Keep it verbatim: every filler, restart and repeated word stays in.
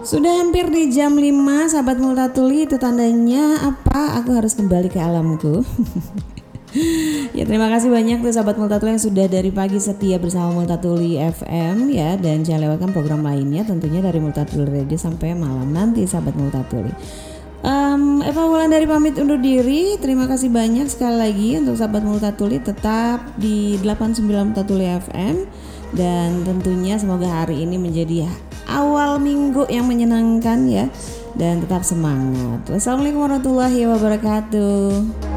Sudah hampir di jam lima, sahabat Multatuli, itu tandanya apa? Aku harus kembali ke alamku. Ya, terima kasih banyak tuh sahabat Multatuli yang sudah dari pagi setia bersama Multatuli F M ya, dan jangan lewatkan program lainnya tentunya dari Multatuli Radio sampai malam nanti sahabat Multatuli. Um, Eva Wulandari pamit undur diri. Terima kasih banyak sekali lagi untuk sahabat Multatuli, tetap di delapan puluh sembilan Multatuli F M, dan tentunya semoga hari ini menjadi awal minggu yang menyenangkan ya, dan tetap semangat. Wassalamualaikum warahmatullahi wabarakatuh.